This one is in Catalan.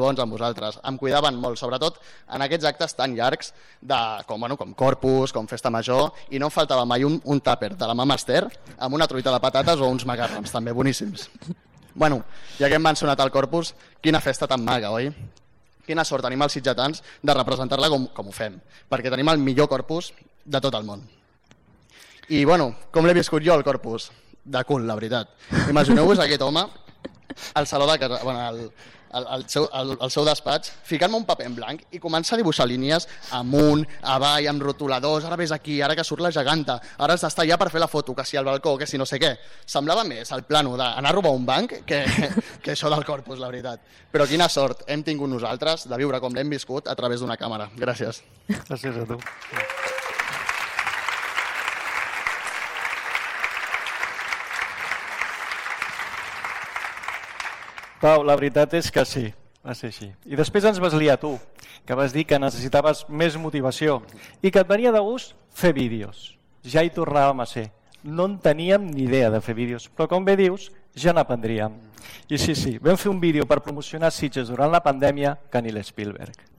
bons amb vosaltres. Em cuidaven molt, sobretot en aquests actes tan llargs com Corpus, com Festa Major, i no em faltava mai un tàper de la mama Esther amb una truita de patates o uns macarrons, també boníssims. Bueno, ja que hem mencionat el Corpus, quina festa tan maga, oi? Quina sort tenim els sitgetans de representar-la com ho fem, perquè tenim el millor Corpus de tot el món. I, bueno, com l'he viscut jo, el Corpus? De cul, la veritat. Imagineu-vos aquest home al saló de casa, al seu despatx, ficant-me un paper en blanc i comença a dibuixar línies amunt, avall, amb rotuladors, ara ves aquí, ara que surt la geganta, ara has d'estar allà per fer la foto, que si al balcó, que si no sé què. Semblava més el plano d'anar a robar un banc que això del Corpus, la veritat. Però quina sort hem tingut nosaltres de viure com l'hem viscut a través d'una càmera. Gràcies. Gràcies a tu. Pau, la veritat és que sí, va ser així. I després ens vas liar tu, que vas dir que necessitaves més motivació i que et venia de gust fer vídeos. Ja hi tornàvem a ser. No en teníem ni idea de fer vídeos, però com bé dius, ja n'aprendríem. I sí, vam fer un vídeo per promocionar Sitges durant la pandèmia que ni l'Spielberg.